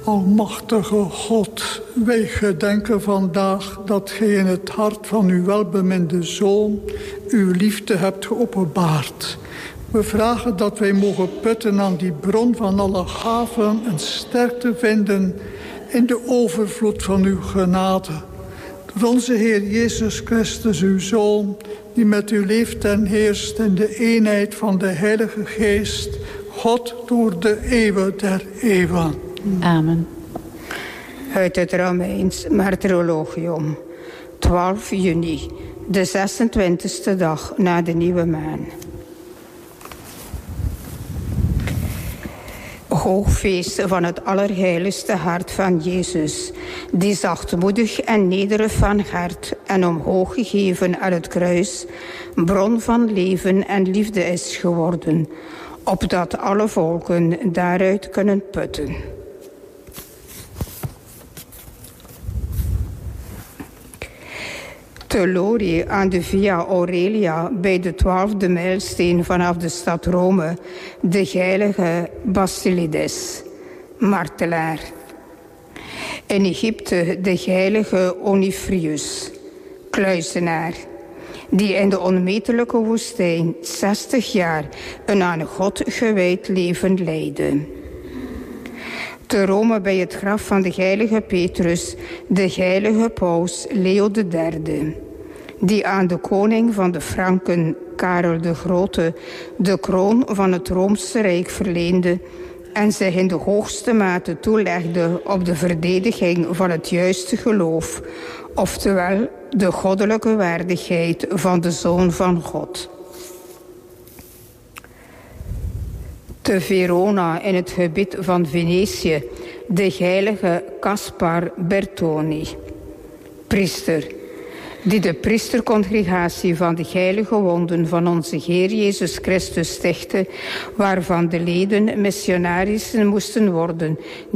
Almachtige God, wij gedenken vandaag dat gij in het hart van uw welbeminde Zoon uw liefde hebt geopenbaard. We vragen dat wij mogen putten aan die bron van alle gaven en sterkte vinden in de overvloed van uw genade. Door onze Heer Jezus Christus, uw Zoon, die met u leeft en heerst in de eenheid van de Heilige Geest, God door de eeuwen der eeuwen. Amen. Uit het Romeins Martyrologium, 12 juni, de 26e dag na de nieuwe maan. Hoogfeest van het allerheiligste hart van Jezus, die zachtmoedig en nederig van hart en omhoog gegeven aan het kruis, bron van leven en liefde is geworden, opdat alle volken daaruit kunnen putten. Te Lori aan de Via Aurelia bij de 12e mijlsteen vanaf de stad Rome, de heilige Basilides, martelaar. In Egypte de heilige Onifrius, kluizenaar, die in de onmetelijke woestijn 60 jaar een aan God gewijd leven leidde. Te Rome bij het graf van de heilige Petrus, de heilige paus Leo III, die aan de koning van de Franken, Karel de Grote, de kroon van het Roomse Rijk verleende en zich in de hoogste mate toelegde op de verdediging van het juiste geloof, oftewel de goddelijke waardigheid van de Zoon van God. Te Verona in het gebied van Venetië, de heilige Caspar Bertoni, priester, die de priestercongregatie van de heilige wonden van onze Heer Jezus Christus stichtte, waarvan de leden missionarissen moesten worden,